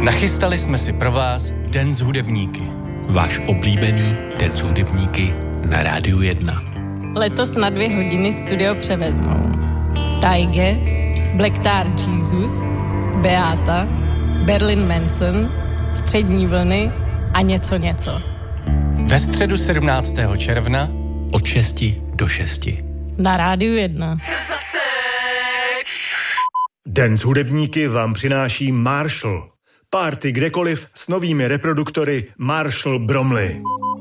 Nachystali jsme si pro vás Den s hudebníky. Váš oblíbený Den s hudebníky na Rádiu 1. Letos na 2 hodiny studio převezmou Taige, Black Tar Jesus, Beata, Berlin Manson, Střední vlny a něco. Ve středu 17. června od 6 do 6. Na Rádiu 1. Den s hudebníky vám přináší Marshall. Party kdekoliv s novými reproduktory Marshall Bromley.